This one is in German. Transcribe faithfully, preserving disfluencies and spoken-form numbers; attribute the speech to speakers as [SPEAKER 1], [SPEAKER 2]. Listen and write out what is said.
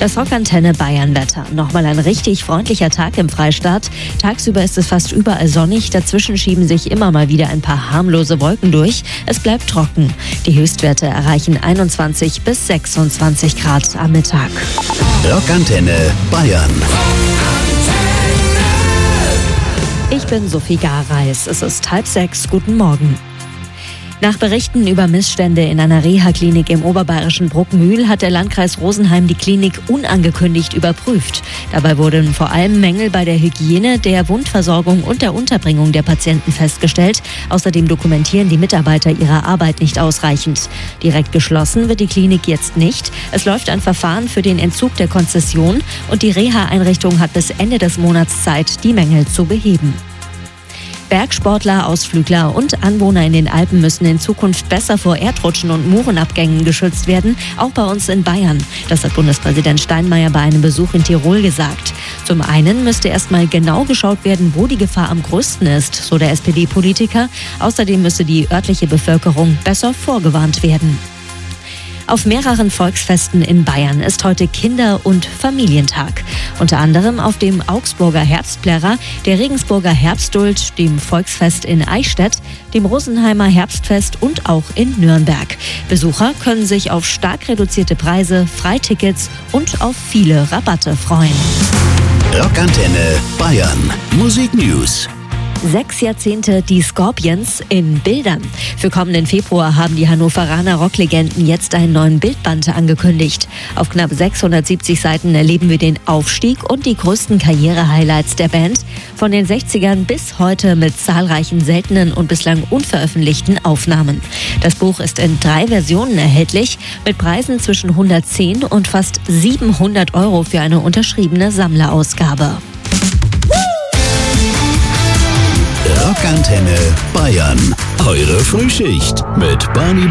[SPEAKER 1] Das Rockantenne Bayern-Wetter. Nochmal ein richtig freundlicher Tag im Freistaat. Tagsüber ist es fast überall sonnig. Dazwischen schieben sich immer mal wieder ein paar harmlose Wolken durch. Es bleibt trocken. Die Höchstwerte erreichen einundzwanzig bis sechsundzwanzig Grad am Mittag.
[SPEAKER 2] Rockantenne Bayern.
[SPEAKER 1] Ich bin Sophie Gareis. Es ist halb sechs. Guten Morgen. Nach Berichten über Missstände in einer Reha-Klinik im oberbayerischen Bruckmühl hat der Landkreis Rosenheim die Klinik unangekündigt überprüft. Dabei wurden vor allem Mängel bei der Hygiene, der Wundversorgung und der Unterbringung der Patienten festgestellt. Außerdem dokumentieren die Mitarbeiter ihre Arbeit nicht ausreichend. Direkt geschlossen wird die Klinik jetzt nicht. Es läuft ein Verfahren für den Entzug der Konzession und die Reha-Einrichtung hat bis Ende des Monats Zeit, die Mängel zu beheben. Bergsportler, Ausflügler und Anwohner in den Alpen müssen in Zukunft besser vor Erdrutschen und Murenabgängen geschützt werden, auch bei uns in Bayern. Das hat Bundespräsident Steinmeier bei einem Besuch in Tirol gesagt. Zum einen müsste erstmal genau geschaut werden, wo die Gefahr am größten ist, so der S P D-Politiker. Außerdem müsse die örtliche Bevölkerung besser vorgewarnt werden. Auf mehreren Volksfesten in Bayern ist heute Kinder- und Familientag. Unter anderem auf dem Augsburger Herbstplärrer, der Regensburger Herbstduld, dem Volksfest in Eichstätt, dem Rosenheimer Herbstfest und auch in Nürnberg. Besucher können sich auf stark reduzierte Preise, Freitickets und auf viele Rabatte freuen.
[SPEAKER 2] Rockantenne Bayern. Musik News.
[SPEAKER 1] Sechs Jahrzehnte die Scorpions in Bildern. Für kommenden Februar haben die Hannoveraner Rocklegenden jetzt einen neuen Bildband angekündigt. Auf knapp sechshundertsiebzig Seiten erleben wir den Aufstieg und die größten Karriere-Highlights der Band. Von den sechzigern bis heute mit zahlreichen seltenen und bislang unveröffentlichten Aufnahmen. Das Buch ist in drei Versionen erhältlich, mit Preisen zwischen hundertzehn und fast siebenhundert Euro für eine unterschriebene Sammlerausgabe.
[SPEAKER 2] Rockantenne Bayern. Eure Frühschicht mit Barney